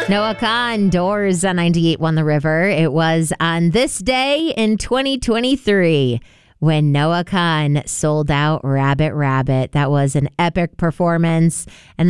Noah Khan, Doors on 98.1 The River. It was on this day in 2023 when Noah Khan sold out Rabbit Rabbit. That was an epic performance. And